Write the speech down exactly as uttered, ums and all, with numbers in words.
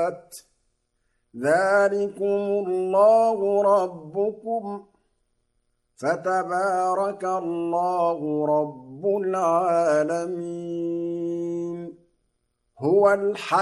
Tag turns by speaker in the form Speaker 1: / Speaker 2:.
Speaker 1: السَّمَاوَاتِ ۚ ذَٰلِكُمُ اللَّهُ رَبُّكُمْ ۖ فَتَبَارَكَ اللَّهُ رَبُّ الْعَالَمِينَ. هُوَ الْحَيُّ